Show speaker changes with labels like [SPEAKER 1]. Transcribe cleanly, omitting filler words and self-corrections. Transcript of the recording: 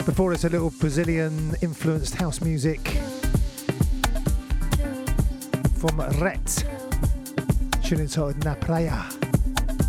[SPEAKER 1] Before it's a little Brazilian influenced house music from Rhett, tune entitled Na Praia.